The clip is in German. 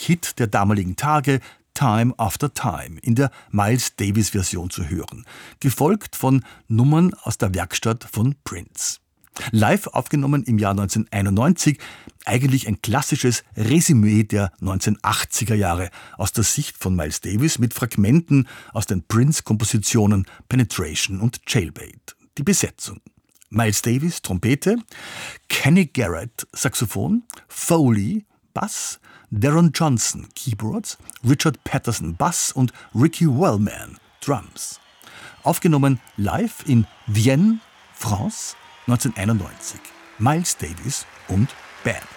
Hit der damaligen Tage Time After Time in der Miles Davis-Version zu hören, gefolgt von Nummern aus der Werkstatt von Prince. Live aufgenommen im Jahr 1991, eigentlich ein klassisches Resümee der 1980er Jahre aus der Sicht von Miles Davis mit Fragmenten aus den Prince-Kompositionen Penetration und Jailbait. Die Besetzung: Miles Davis, Trompete, Kenny Garrett, Saxophon, Foley, Bass, Darren Johnson, Keyboards, Richard Patterson, Bass und Ricky Wellman, Drums. Aufgenommen live in Vienne, France, 1991. Miles Davis und Band.